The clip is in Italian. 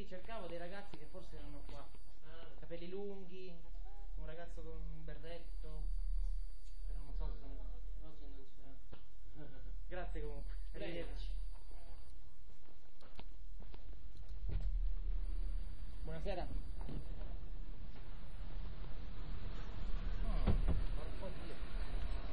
cercavo dei ragazzi che forse erano qua. Capelli lunghi, un ragazzo con un berretto, però non so se sono... Oggi non c'è. Grazie comunque, arrivederci. Buonasera.